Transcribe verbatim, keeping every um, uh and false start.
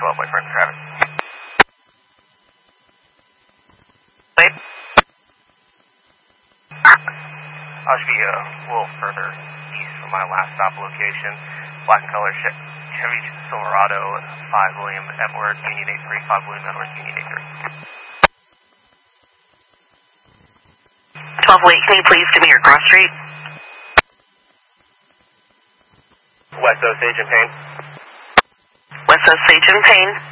twelve, boyfriend, Travis. Wait. I'll just be a little further east from my last stop location. Black and color Chevy Silverado, five William Edwards, Union eight three, five William Edwards, Union eight three. twelve Wait, can you please give me your cross street? West Osage and Payne. West Osage and Payne.